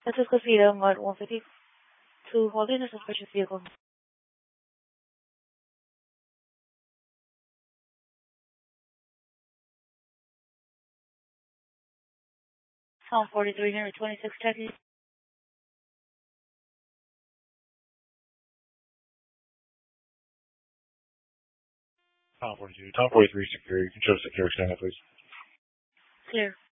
This is Casita, Mod 152, holding a suspicious vehicle. Tom 43, Henry 26, Texas. Tom 42. Tom 43, security. You can show security extended, please. Clear.